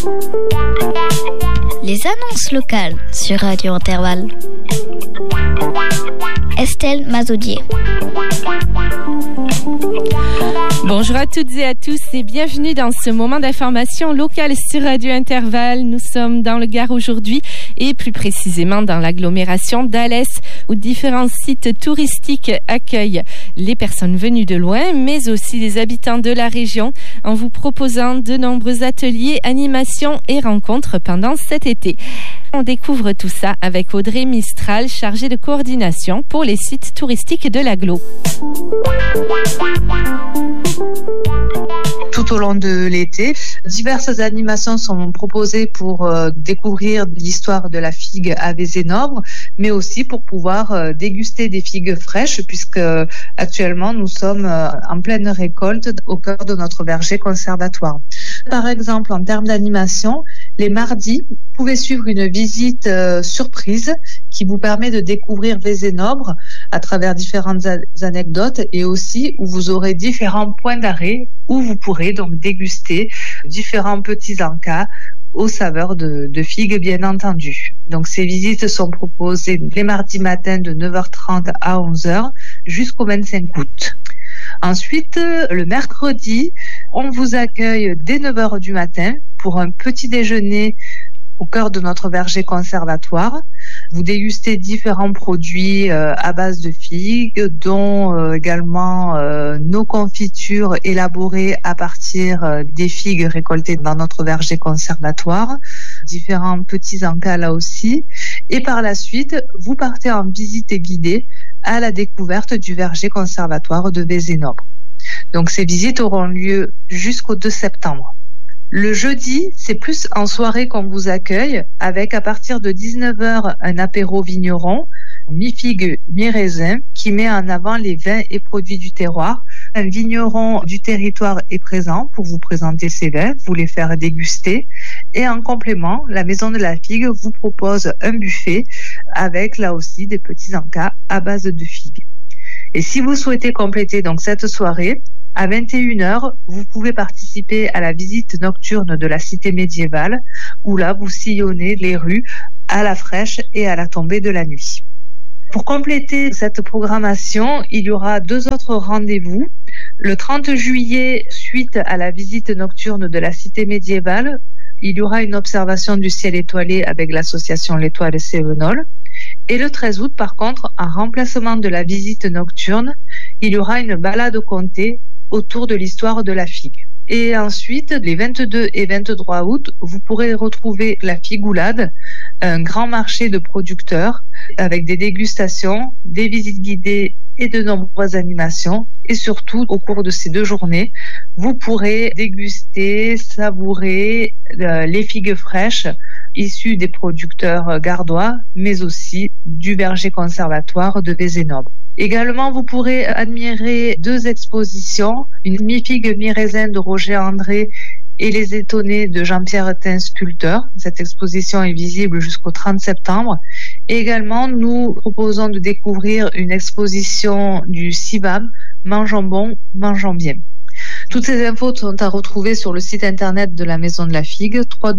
Les annonces locales sur Radio Intervalle. Estelle Mazaudier. Bonjour à toutes et à tous et bienvenue dans ce moment d'information locale sur Radio Intervalle. Nous sommes dans le Gard aujourd'hui et plus précisément dans l'agglomération d'Alès où différents sites touristiques accueillent les personnes venues de loin mais aussi les habitants de la région en vous proposant de nombreux ateliers, animations et rencontres pendant cet été. On découvre tout ça avec Audrey Mistral, chargée de coordination pour les sites touristiques de l'agglo. Tout au long de l'été, diverses animations sont proposées pour découvrir l'histoire de la figue à Vézénobres, mais aussi pour pouvoir déguster des figues fraîches, puisque actuellement nous sommes en pleine récolte au cœur de notre verger conservatoire. Par exemple, en termes d'animation, les mardis, vous pouvez suivre une visite surprise qui vous permet de découvrir Vézénobres à travers différentes anecdotes et aussi où vous aurez différents points d'arrêt où vous pourrez donc déguster différents petits encas aux saveurs de figues bien entendu. Donc ces visites sont proposées les mardis matins de 9h30 à 11h jusqu'au 25 août. Ensuite, le mercredi, on vous accueille dès 9h du matin pour un petit déjeuner au cœur de notre verger conservatoire. Vous dégustez différents produits à base de figues, dont également nos confitures élaborées à partir des figues récoltées dans notre verger conservatoire, différents petits encas là aussi. Et par la suite, vous partez en visite guidée à la découverte du verger conservatoire de Vézénobres. Donc ces visites auront lieu jusqu'au 2 septembre. Le jeudi, c'est plus en soirée qu'on vous accueille avec à partir de 19h un apéro vigneron, mi-figue, mi-raisin, qui met en avant les vins et produits du terroir. Un vigneron du territoire est présent pour vous présenter ses vins, vous les faire déguster. Et en complément, la Maison de la Figue vous propose un buffet avec là aussi des petits encas à base de figues. Et si vous souhaitez compléter donc cette soirée, à 21h, vous pouvez participer à la visite nocturne de la cité médiévale, où là, vous sillonnez les rues à la fraîche et à la tombée de la nuit. Pour compléter cette programmation, il y aura 2 autres rendez-vous. Le 30 juillet, suite à la visite nocturne de la cité médiévale, il y aura une observation du ciel étoilé avec l'association L'Étoile Cévenol. Et le 13 août, par contre, en remplacement de la visite nocturne, il y aura une balade conté autour de l'histoire de la figue. Et ensuite, les 22 et 23 août, vous pourrez retrouver la Figoulade, un grand marché de producteurs avec des dégustations, des visites guidées et de nombreuses animations. Et surtout, au cours de ces 2 journées, vous pourrez déguster, savourer les figues fraîches issues des producteurs gardois, mais aussi du verger conservatoire de Vézénobres. Également, vous pourrez admirer 2 expositions, une mi-figue, mi-raisin de Roger André et les étonnés de Jean-Pierre Tin, sculpteur. Cette exposition est visible jusqu'au 30 septembre. Et également, nous proposons de découvrir une exposition du CIVAM, Mangeons bon, mangeons bien. Toutes ces infos sont à retrouver sur le site internet de la Maison de la Figue,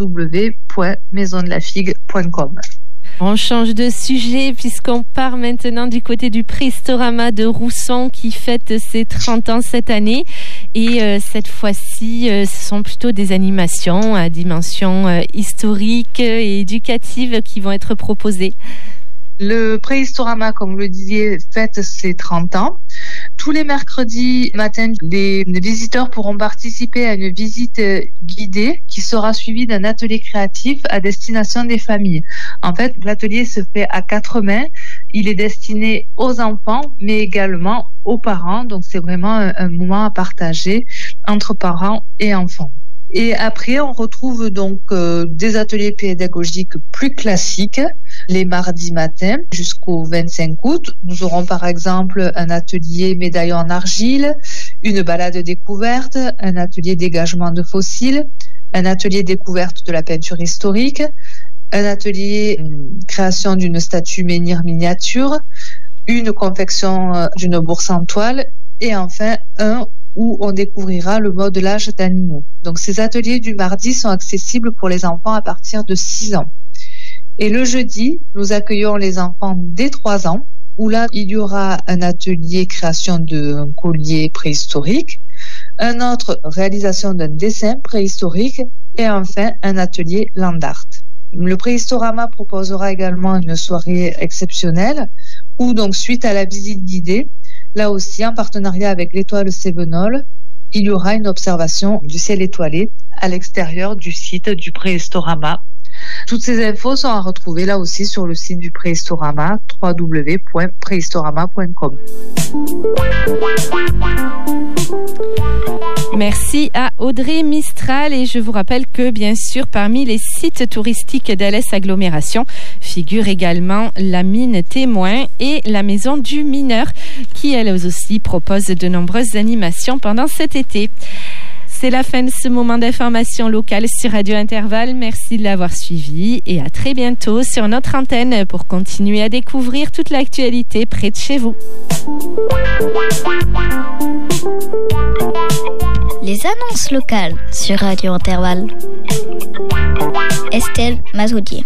www.maisondelafigue.com. On change de sujet puisqu'on part maintenant du côté du Préhistorama de Rousson qui fête ses 30 ans cette année. Et cette fois-ci, ce sont plutôt des animations à dimension historique et éducative qui vont être proposées. Le Préhistorama, comme vous le disiez, fête ses 30 ans. Tous les mercredis matin, les visiteurs pourront participer à une visite guidée qui sera suivie d'un atelier créatif à destination des familles. En fait, l'atelier se fait à 4 mains. Il est destiné aux enfants, mais également aux parents. Donc, c'est vraiment un moment à partager entre parents et enfants. Et après, on retrouve donc des ateliers pédagogiques plus classiques les mardis matins jusqu'au 25 août. Nous aurons par exemple un atelier médaillon en argile, une balade découverte, un atelier dégagement de fossiles, un atelier découverte de la peinture historique, un atelier création d'une statue menhir miniature, une confection d'une bourse en toile et enfin un où on découvrira le modelage d'animaux. Donc ces ateliers du mardi sont accessibles pour les enfants à partir de 6 ans. Et le jeudi, nous accueillons les enfants dès 3 ans, où là, il y aura un atelier création d'un collier préhistorique, un autre réalisation d'un dessin préhistorique et enfin un atelier land art. Le Préhistorama proposera également une soirée exceptionnelle où donc suite à la visite guidée, là aussi en partenariat avec l'Étoile Cévenol, il y aura une observation du ciel étoilé à l'extérieur du site du Préhistorama. Toutes ces infos sont à retrouver là aussi sur le site du Préhistorama, www.préhistorama.com. Merci à Audrey Mistral et je vous rappelle que bien sûr parmi les sites touristiques d'Alès Agglomération figure également la mine Témoin et la maison du mineur qui elles aussi proposent de nombreuses animations pendant cet été. C'est la fin de ce moment d'information locale sur Radio Intervalle. Merci de l'avoir suivi et à très bientôt sur notre antenne pour continuer à découvrir toute l'actualité près de chez vous. Les annonces locales sur Radio Intervalle. Estelle Mazoudier.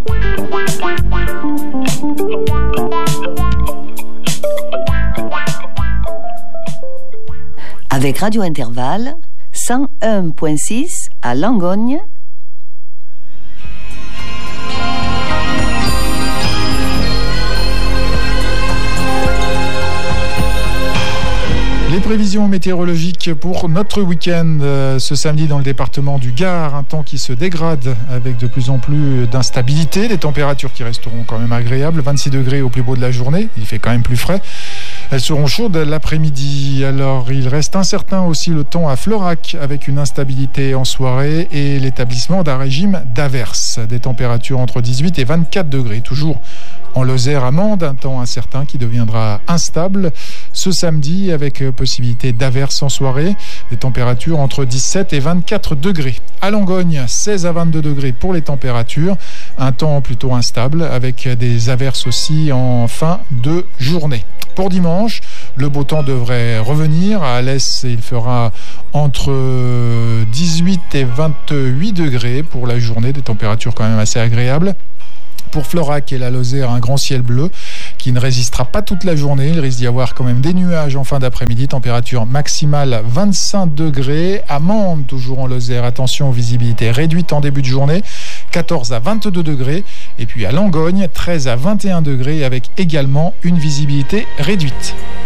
Avec Radio Intervalle, 101.6 à Langogne. Les prévisions météorologiques pour notre week-end ce samedi dans le département du Gard, un temps qui se dégrade avec de plus en plus d'instabilité, des températures qui resteront quand même agréables, 26 degrés au plus beau de la journée, il fait quand même plus frais. Elles seront chaudes l'après-midi. Alors, il reste incertain aussi le temps à Florac avec une instabilité en soirée et l'établissement d'un régime d'averses. Des températures entre 18 et 24 degrés. Toujours en Lozère-Amande, un temps incertain qui deviendra instable ce samedi avec possibilité d'averses en soirée. Des températures entre 17 et 24 degrés. À Langogne, 16 à 22 degrés pour les températures. Un temps plutôt instable avec des averses aussi en fin de journée. Pour dimanche, le beau temps devrait revenir. À Alès, il fera entre 18 et 28 degrés pour la journée, des températures quand même assez agréables. Pour Florac et la Lozère, un grand ciel bleu qui ne résistera pas toute la journée. Il risque d'y avoir quand même des nuages en fin d'après-midi. Température maximale 25 degrés. À Mende, toujours en Lozère, attention, visibilité réduite en début de journée. 14 à 22 degrés. Et puis à Langogne, 13 à 21 degrés avec également une visibilité réduite.